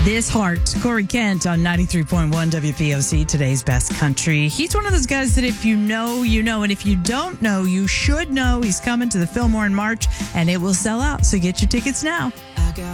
This Heart, Corey Kent on 93.1 WPOC, today's best country. He's one of those guys that if you know, you know. And if you don't know, you should know. He's coming to the Fillmore in March, and it will sell out. So get your tickets now.